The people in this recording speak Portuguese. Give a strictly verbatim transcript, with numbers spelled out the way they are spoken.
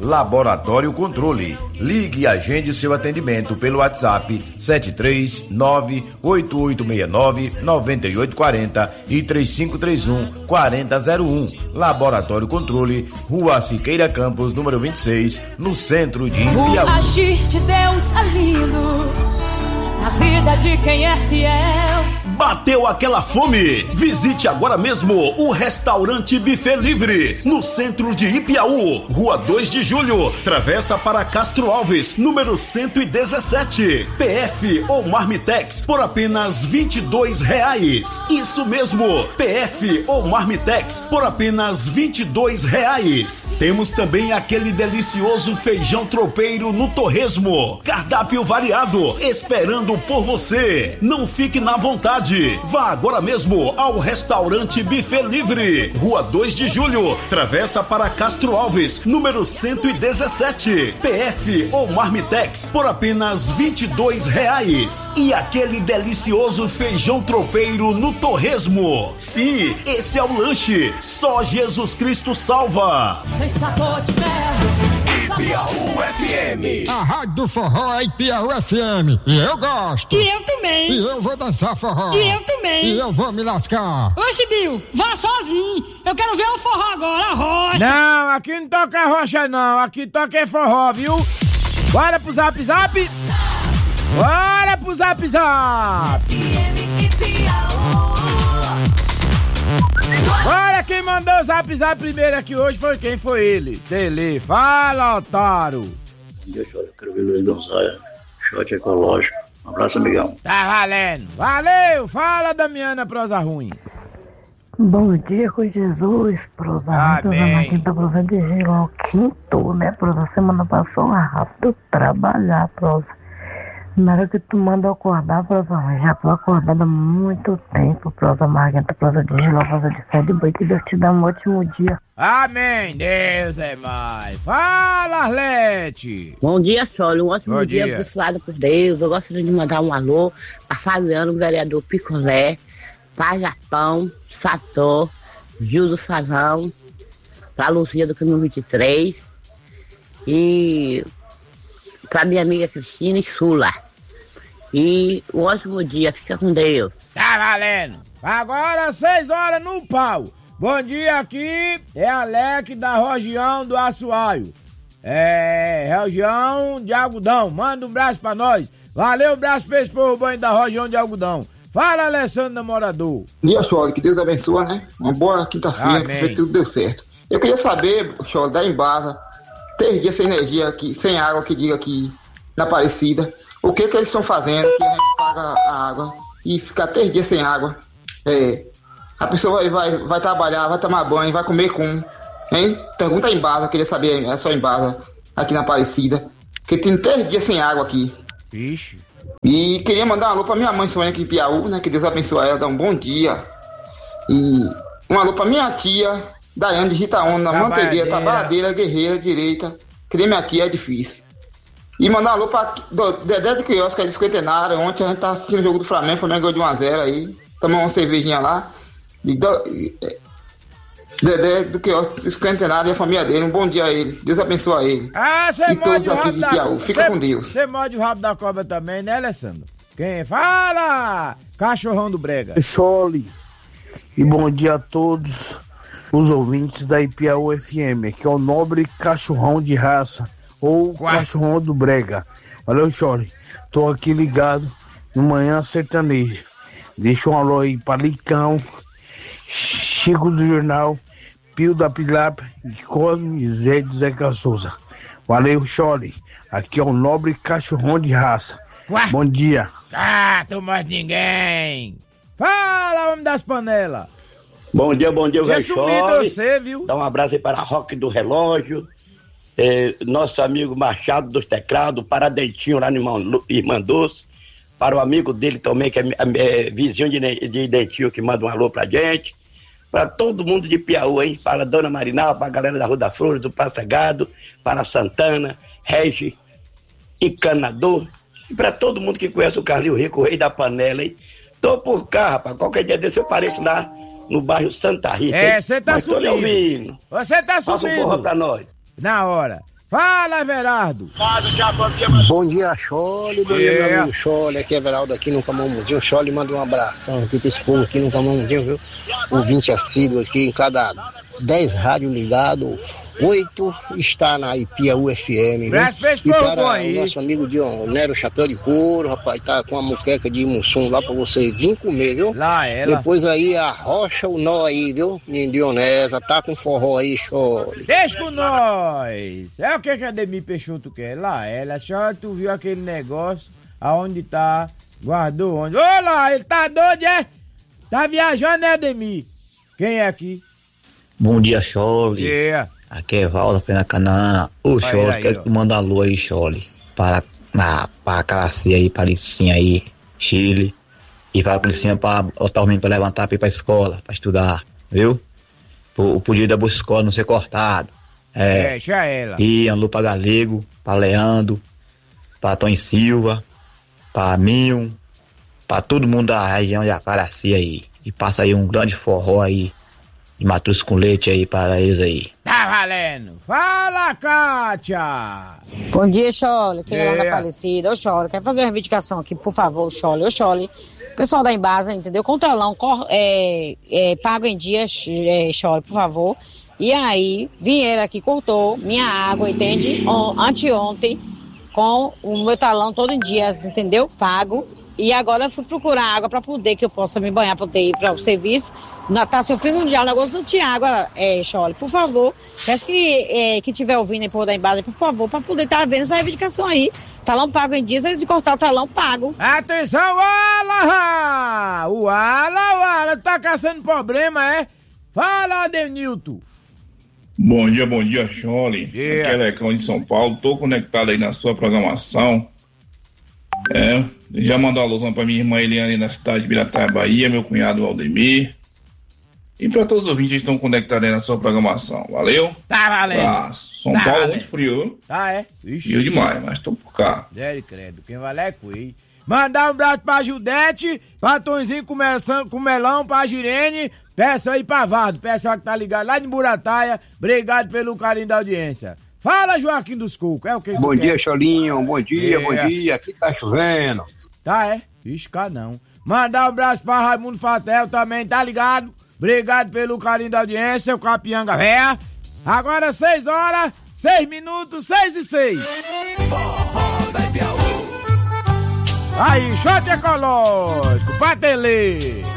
Laboratório Controle. Ligue e agende seu atendimento pelo WhatsApp sete três nove oito oito seis nove nove oito quatro zero e três cinco três um quatro zero zero um. Laboratório Controle, Rua Siqueira Campos, número vinte e seis, no centro de Ipiaú. O agir de Deus é lindo na vida de quem é fiel. Bateu aquela fome? Visite agora mesmo o Restaurante Buffet Livre, no centro de Ipiaú, Rua dois de Julho, travessa para Castro Alves, número cento e dezessete. P F ou Marmitex por apenas vinte e dois reais. Isso mesmo, P F ou Marmitex por apenas vinte e dois reais. Temos também aquele delicioso feijão tropeiro no torresmo, cardápio variado, esperando por você. Não fique na vontade. Vá agora mesmo ao Restaurante Buffet Livre, Rua dois de Julho, travessa para Castro Alves, número cento e dezessete. P F ou Marmitex por apenas vinte e dois reais. E aquele delicioso feijão tropeiro no torresmo. Sim, esse é o lanche. Só Jesus Cristo salva. Tem sabor de mel. Ipiaú F M. A rádio do forró é Ipiaú F M. E eu gosto. E eu também. E eu vou dançar forró. E eu também. E eu vou me lascar. Oxe, Bill, vá sozinho. Eu quero ver o forró agora, a rocha. Não, aqui não toca rocha não. Aqui toca é forró, viu? Bora pro zap zap. Bora pro zap zap. Olha, quem mandou o zap zap primeiro aqui hoje foi quem? Foi ele. Tele. Fala, otário. Bom dia, eu quero ver Luiz Gonzaga, shot ecológico. Um abraço, amigão. Tá valendo. Valeu. Fala, Damiana Prosa Ruim. Bom dia com Jesus, prosa. Amém. Quem tá prosa de Gilão quinto, né, prosa? Semana passou rápido trabalhar, prosa. Na hora que tu manda acordar, prosa, já tô acordada há muito tempo, prosa Marguenta, prosa de Gilão, prosa de fé de boi, que Deus te dá um ótimo dia. Amém, Deus é mais. Fala, Arlete. Bom dia, Sólio, um ótimo Bom dia, dia. abençoado por Deus. Eu gostaria de mandar um alô pra Fabiano, vereador Picolé, pra Japão, Satô, Gil do Salão, pra Luzia do Caminho vinte e três e pra minha amiga Cristina e Sula. E um ótimo dia, fica com Deus. Tá valendo. Agora seis horas no pau. Bom dia, aqui é Alec da região do Assoalho. É, região de Algodão. Manda um braço pra nós. Valeu, braço pra esse povo banho da região de Algodão. Fala, Alessandro Namorador. Bom dia, Chole, que Deus abençoe, né? Uma boa quinta-feira, que tudo deu certo. Eu queria saber, Chole, da Embasa, três dias sem energia aqui, sem água, que diga aqui na Aparecida. O que que eles estão fazendo, que a gente paga a água e fica três dias sem água. É, a pessoa vai, vai, vai trabalhar, vai tomar banho, vai comer com, hein? Pergunta a Embasa, queria saber a sua Embasa aqui na Aparecida, que tem três dias sem água aqui. Ixi. E queria mandar um alô pra minha mãe, Sônia, aqui em Piauí, né? Que Deus abençoe ela, dá um bom dia. E um alô pra minha tia, Daiane de Ritaúna, Mantegueira, Trabalhadeira, Guerreira, Direita. Queria minha tia, é difícil. E mandar um alô pra do, Dedé do Quiosque, é de cinquentenário. Ontem a gente tava assistindo o jogo do Flamengo, o Flamengo ganhou de um a zero aí. Tomamos uma cervejinha lá. E do, e, Dedé do Quiosque, de cinquentenário e a família dele. Um bom dia a ele. Deus abençoe ele. Ah, você e todos morde o aqui rabo de da Piauí. Fica cê, com Deus. Você morde o rabo da cobra também, né, Alessandro? Quem? Fala! Cachorrão do Brega. Chole. E bom dia a todos os ouvintes da Ipiaú F M, que é o nobre cachorrão de raça, ou Ué. cachorrão do Brega. Valeu, Chole. Tô aqui ligado no Manhã Sertaneja. Deixa um alô aí pra Licão, Chico do Jornal, Pio da Pilapa, Cosme e Zé de Zeca Souza. Valeu, Chole. Aqui é o nobre cachorrão de raça. Ué. Bom dia. Ah, tu mais ninguém. Fala, homem das panelas. Bom dia, bom dia, velho Chole. Você, viu? Dá um abraço aí para a Roque do Relógio, é, nosso amigo Machado dos Teclados, para Dentinho lá no Irmã Doce, para o amigo dele também, que é, é vizinho de, de Dentinho, que manda um alô pra gente, para todo mundo de Piauí, hein? Para a Dona Marinal, para a galera da Rua da Flores, do Passagado, para Santana, Regi, Encanador, e para todo mundo que conhece o Carlinho Rico, o rei da panela, hein? Tô por cá, rapaz, qualquer dia desse eu apareço lá no bairro Santa Rita. É, você tá Mas subindo. Tô lhe ouvindo. Você tá subindo. Passa um forró pra nós. Na hora. Fala, Everardo. Bom dia, Chole. Bom dia, Yeah. meu amigo Chole. Aqui é Everaldo aqui no Camamundinho. Chole, manda um abração aqui pra esse povo aqui no Camamundinho, viu? Ouvinte assíduo aqui, em cada dez rádios ligados, oito está na Ipiaú F M. Presta pra esse E povo para bom aí. o nosso amigo Dion Nero Chapéu de Couro, rapaz, tá com a muqueca de Mussum lá pra você vir comer, viu? Lá ela. Depois aí arrocha o nó aí, viu? Em Dionesa, tá com forró aí, Chole. Deixa com nós. É o que que a Demi Peixoto quer? Lá ela. Só tu viu aquele negócio aonde tá, guardou onde? Ô lá, ele tá doido, é? Tá viajando, né, Demi? Quem é aqui? Bom dia, Chole. Yeah. Aqui é Valda Pena Canaã. Ô, Vai, Chole, aí, quero ó. que tu manda alô aí, Chole. Para, na, para a Caracia aí, para Licinha aí, Chile. E para a Licinha para botar os meninos para levantar para ir pra escola, para estudar, viu? O, o pedido da boa escola não ser cortado. É. Deixa ela. E alô pra Galego, pra Leandro, pra Tony Silva, pra Mil, pra todo mundo da região de Acaracia aí. E passa aí um grande forró aí, de matruz com leite aí para eles aí. Tá valendo. Fala, Kátia. Bom dia, Chole. Quem é lá da Yeah. Aparecida? Ô, Chole, quero fazer uma reivindicação aqui, por favor, Chole. Ô, Chole, pessoal da Embasa, entendeu? Com telão, cor, é, é, pago em dia, é, Chole, por favor. E aí, vieram aqui, cortou minha água, entende? On, anteontem, com o meu talão todo em dias, entendeu? Pago. E agora eu fui procurar água pra poder, que eu possa me banhar, pra poder ir para o serviço. Na, tá seu primordial, o negócio do Tiago, é, Chole, por favor. Peço que é, que tiver ouvindo aí por da Embasa, por favor, pra poder estar tá vendo essa reivindicação aí. Talão pago em dias, eles cortar o talão pago. Atenção, Ala! O Ala, o Ala, tá caçando problema, é? Fala, Denilton. Bom dia, bom dia, Chole. Yeah. Aqui é Lecão de São Paulo. Tô conectado aí na sua programação. É, já mandou a alusão pra minha irmã Eliane na cidade de Birataia, Bahia, meu cunhado Valdemir. E pra todos os ouvintes que estão conectados aí na sua programação. Valeu? Tá valendo. Ah, São Tá Paulo é valendo. muito frio. Tá, é? Ixi. Frio demais, mas tô por cá. Zé de credo, quem vale é coelho. Mandar um abraço pra Judete, pra Tonzinho com, melão, com melão, pra Girene, peço aí pra Vardo, pessoal que tá ligado lá de Burataia, obrigado pelo carinho da audiência. Fala, Joaquim dos Cucos, é o que? Bom dia, Cholinho, bom dia, Yeah. bom dia, aqui tá chovendo. Tá, é? Ixi, cá não. Mandar um abraço pra Raimundo Fatel também, tá ligado? Obrigado pelo carinho da audiência, o Capianga Véia. Agora seis horas, seis minutos, seis e seis. Aí, shot ecológico, pra tele.